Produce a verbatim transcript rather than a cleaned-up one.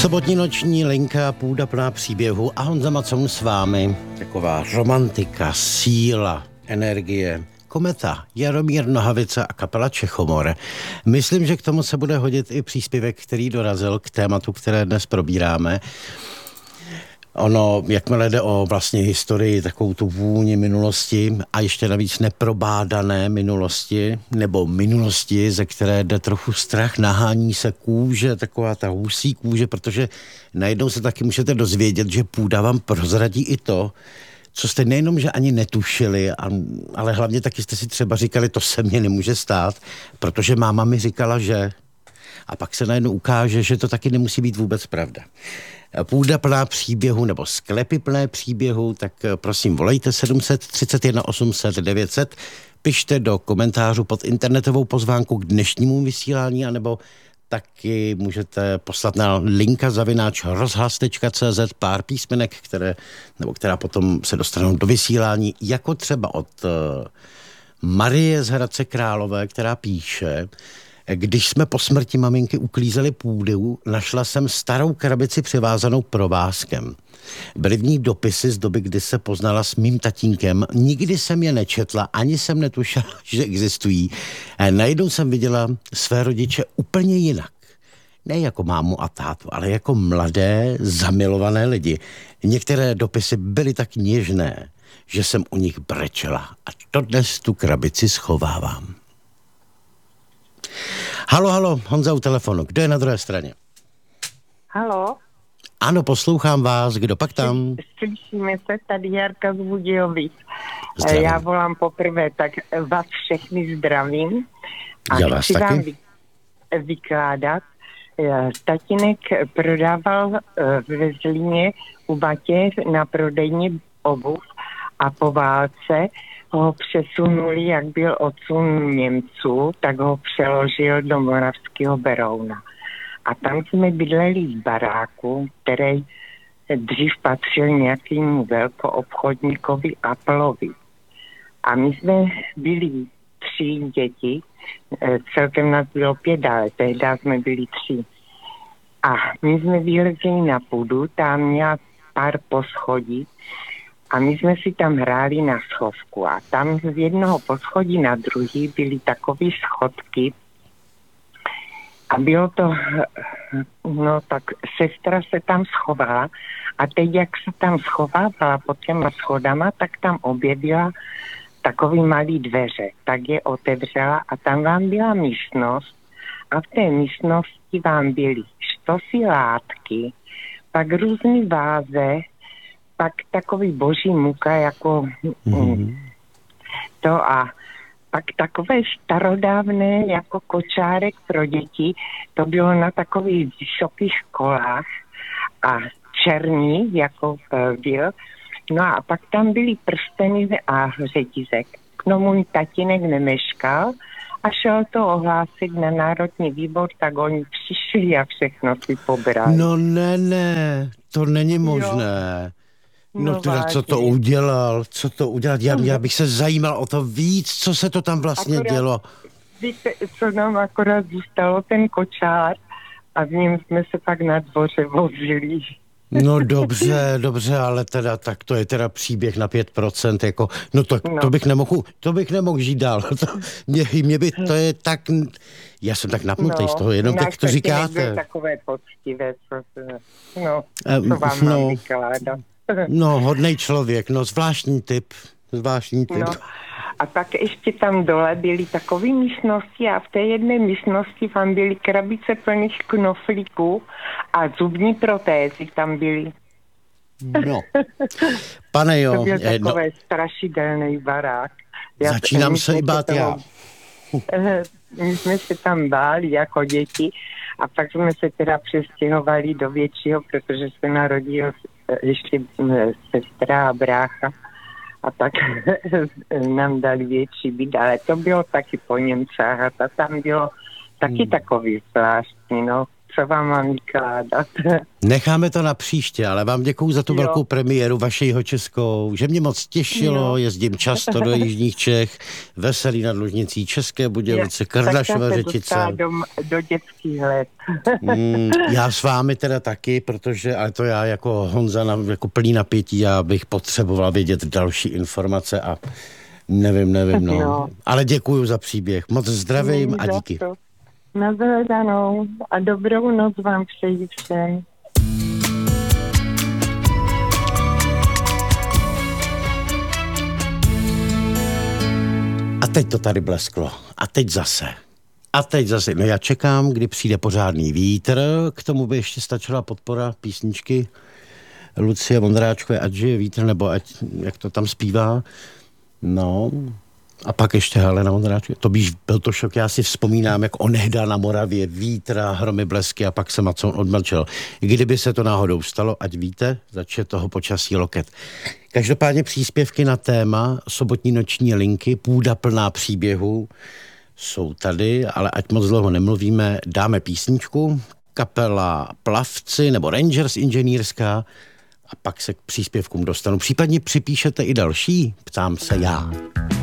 Sobotní noční linka, půda plná příběhu a Honza Macoun s vámi. Taková romantika, síla, energie. Kometa, Jaromír Nohavica a kapela Čechomor. Myslím, že k tomu se bude hodit i příspěvek, který dorazil k tématu, které dnes probíráme. Ono, jakmile jde o vlastně historii, takovou tu vůni minulosti a ještě navíc neprobádané minulosti, nebo minulosti, ze které jde trochu strach, nahání se kůže, taková ta husí kůže, protože najednou se taky můžete dozvědět, že půda vám prozradí i to, co jste nejenom, že ani netušili, ale hlavně taky jste si třeba říkali, to se mně nemůže stát, protože máma mi říkala, že... A pak se najednou ukáže, že to taky nemusí být vůbec pravda. Půda plná příběhu nebo sklepy plné příběhu, tak prosím volejte sedm set třicet jedna osm set devět set, pište do komentářů pod internetovou pozvánku k dnešnímu vysílání, anebo taky můžete poslat na linka zavináč rozhlas tečka cé zet pár písmenek, které, nebo která potom se dostanou do vysílání, jako třeba od uh, Marie z Hradce Králové, která píše: když jsme po smrti maminky uklízeli půdu, našla jsem starou krabici přivázanou provázkem. Byly v ní dopisy z doby, kdy se poznala s mým tatínkem. Nikdy jsem je nečetla, ani jsem netušila, že existují. A najednou jsem viděla své rodiče úplně jinak. Ne jako mámu a tátu, ale jako mladé, zamilované lidi. Některé dopisy byly tak něžné, že jsem u nich brečela. A dodnes tu krabici schovávám. Halo, halo, Honza u telefonu. Kdo je na druhé straně? Halo? Ano, poslouchám vás. Kdo pak tam? Slyšíme se, tady Jarka z Budějovic. Zdravím. Já volám poprvé, tak vás všechny zdravím. A Já vás chci taky. vám vy, vykládat. Tatínek prodával ve Zlíně u Batě na prodejně obuv a po válce ho přesunuli, jak byl odsun Němců, tak ho přeložil do Moravského Berouna. A tam jsme bydleli v baráku, který dřív patřil nějakému velkoobchodníkovi Appleovi. A my jsme byli tři děti, celkem nás bylo pět, ale tehdy jsme byli tři. A my jsme vylezli na půdu, tam měla pár poschodí, a my jsme si tam hráli na schovku a tam z jednoho poschodí na druhý byly takové schodky a bylo to, no tak sestra se tam schovala a teď, jak se tam schovávala pod těma schodama, tak tam objevila takový malý dveře, tak je otevřela a tam vám byla místnost a v té místnosti vám byly štosy látky, pak různý váze, pak takový boží muka jako mm. to a pak takové starodávné jako kočárek pro děti, to bylo na takových vysokých školách a černý jako byl. No a pak tam byly prsteny a řetízek. K tomu můj tatínek nemeškal a šel to ohlásit na Národní výbor, tak oni přišli a všechno si pobrali. No ne, ne, to není možné. Jo. No, no teda, co to udělal, co to udělal, já, já bych se zajímal o to víc, co se to tam vlastně akorát, dělo. Víte, co nám akorát zůstalo, ten kočár a v něm jsme se pak na dvoře vozili. No dobře, dobře, ale teda, tak to je teda příběh na pět procent, jako, no to, no. to bych nemohl, to bych nemohl žít dál, to, mě, mě by, to je tak, já jsem tak napnutý no, z toho, jenom tak to říkáte. No, takové poctivé, co, no, co vám no. mám vykládat. No, hodnej člověk, no zvláštní typ, zvláštní typ. No, a pak ještě tam dole byly takové místnosti a v té jedné místnosti tam byly krabice plných knoflíků a zubní protézy tam byly. No, pane jo. To byl je, takové no, strašidelný barák. Já, začínám se i bát já. My jsme se tam báli jako děti a pak jsme se teda přestěhovali do většího, protože se narodil ještě sestra a brácha a tak nám dali větší byt, ale to bylo taky po Němcách a tam bylo taky hmm. takový zvláštní, no, co vám mám vykládat. Necháme to na příště, ale vám děkuju za tu Jo. velkou premiéru vaši Jihočeskou, že mě moc těšilo, Jo. jezdím často do jižních Čech, Veselí nad Lužnicí, České Budějovice, Krdašové Řečice. Do, do dětských let. mm, já s vámi teda taky, protože, ale to já jako Honza, na, jako plný napětí, já bych potřeboval vědět další informace a nevím, nevím, no. Jo. Ale děkuju za příběh, moc zdravím a díky. Na shledanou a dobrou noc vám přeji všem. A teď to tady blesklo. A teď zase. A teď zase. No já čekám, kdy přijde pořádný vítr. K tomu by ještě stačila podpora písničky Lucie Vondráčkové, ať žije vítr, nebo ať, jak to tam zpívá. No... A pak ještě Helena Vondráčková. To býš byl to šok. Já si vzpomínám, jak onehda na Moravě vítra, hromy, blesky a pak se Macon odmlčel. Kdyby se to náhodou stalo, ať víte, zač toho počasí loket. Každopádně příspěvky na téma sobotní noční linky, půda plná příběhů, jsou tady, ale ať moc dlouho nemluvíme, dáme písničku, kapela Plavci nebo Rangers inženýrská a pak se k příspěvkům dostanu. Případně připíšete i další, ptám se já.